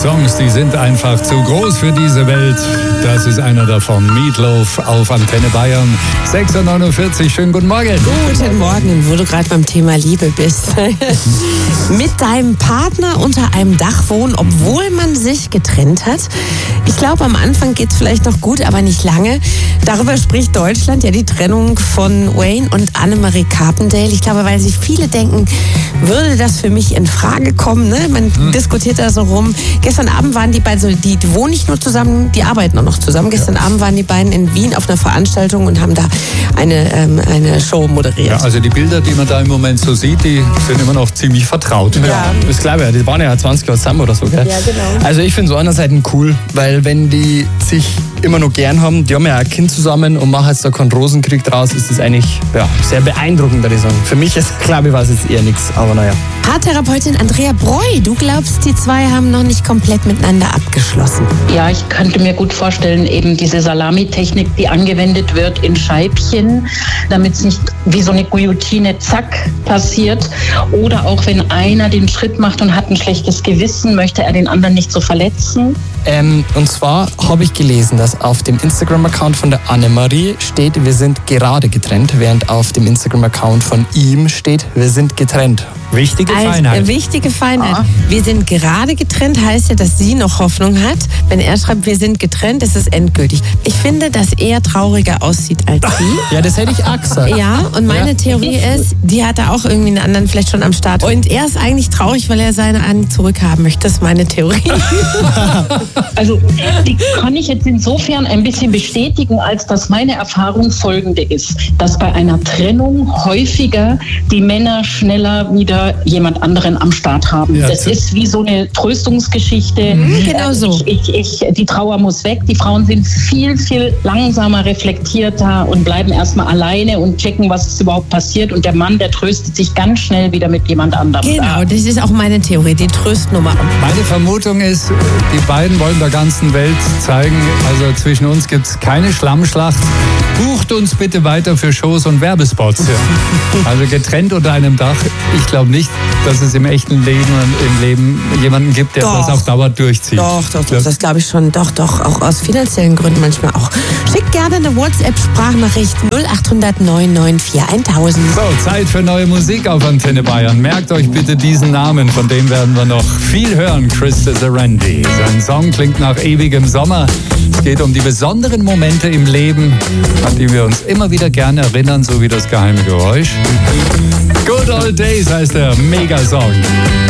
Songs, die sind einfach zu groß für diese Welt. Das ist einer davon. Meatloaf auf Antenne Bayern. 6.49 Uhr, schönen guten Morgen. Guten Morgen, wo du gerade beim Thema Liebe bist. Mit deinem Partner unter einem Dach wohnen, obwohl man sich getrennt hat. Ich glaube, am Anfang geht es vielleicht noch gut, aber nicht lange. Darüber spricht Deutschland, ja, die Trennung von Wayne und Annemarie Carpendale. Ich glaube, weil sich viele denken, würde das für mich in Frage kommen, ne? Man diskutiert da so rum. Gestern Abend waren die beiden, so, die wohnen nicht nur zusammen, die arbeiten auch noch zusammen. Gestern Abend waren die beiden in Wien auf einer Veranstaltung und haben da eine Show moderiert. Ja, also die Bilder, die man da im Moment so sieht, die sind immer noch ziemlich vertraut. Ja, das glaube ich. Die waren ja 20 Jahre zusammen oder so, gell? Ja, genau. Also ich finde es einerseits cool, weil wenn die sich immer noch gern haben, die haben ja auch ein Kind zusammen und machen jetzt da keinen Rosenkrieg draus, ist das eigentlich sehr beeindruckend, würde ich sagen. Für mich ist, glaube ich, war es jetzt eher nichts, aber naja. Paartherapeutin Andrea Breu, du glaubst, die zwei haben noch nicht komplett miteinander abgeschlossen. Ja, ich könnte mir gut vorstellen, eben diese Salamitechnik, die angewendet wird in Scheibchen, damit es nicht wie so eine Guillotine, zack, passiert. Oder auch wenn einer den Schritt macht und hat ein schlechtes Gewissen, möchte er den anderen nicht so verletzen. Und zwar habe ich gelesen, dass auf dem Instagram-Account von der Annemarie steht, wir sind gerade getrennt, während auf dem Instagram-Account von ihm steht, wir sind getrennt. Wichtige Feinheit. Wichtige Feinheit. Wir sind gerade getrennt, heißt ja, dass sie noch Hoffnung hat. Wenn er schreibt, wir sind getrennt, ist es endgültig. Ich finde, dass er trauriger aussieht als sie. Ja, das hätte ich auch gesagt. Ja, und meine Theorie ist, die hat da auch irgendwie einen anderen vielleicht schon am Start. Und er ist eigentlich traurig, weil er seine Annie zurückhaben möchte. Das ist meine Theorie. Also die kann ich jetzt insofern ein bisschen bestätigen, als dass meine Erfahrung folgende ist, dass bei einer Trennung häufiger die Männer schneller wieder jemand anderen am Start haben. Ja, das ist wie so eine Tröstungsgeschichte. Genau so. Die Trauer muss weg. Die Frauen sind viel, viel langsamer, reflektierter und bleiben erstmal alleine und checken, was ist überhaupt passiert. Und der Mann, der tröstet sich ganz schnell wieder mit jemand anderem. Genau, das ist auch meine Theorie, die Tröstnummer. Meine Vermutung ist, die beiden wollen der ganzen Welt zeigen, also zwischen uns gibt es keine Schlammschlacht. Bucht uns bitte weiter für Shows und Werbespots. Also getrennt unter einem Dach. Ich glaube nicht, dass es im echten Leben und im Leben jemanden gibt, der das auf Dauer durchzieht. Doch, das glaube ich schon. Doch, auch aus finanziellen Gründen manchmal auch. Schickt gerne eine WhatsApp-Sprachnachricht 0800 994 1000. So, Zeit für neue Musik auf Antenne Bayern. Merkt euch bitte diesen Namen, von dem werden wir noch viel hören. Chris Randy. Sein Song klingt nach ewigem Sommer. Es geht um die besonderen Momente im Leben, an die wir uns immer wieder gerne erinnern, so wie das geheime Geräusch. Good Old Days heißt der Megasong.